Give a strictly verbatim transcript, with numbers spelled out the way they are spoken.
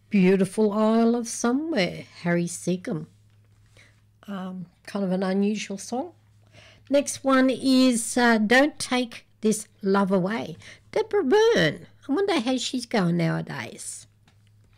Beautiful Isle of Somewhere, Harry Seacombe. Um, kind of an unusual song. Next one is uh, Don't Take This Love Away, Deborah Byrne. I wonder how she's going nowadays.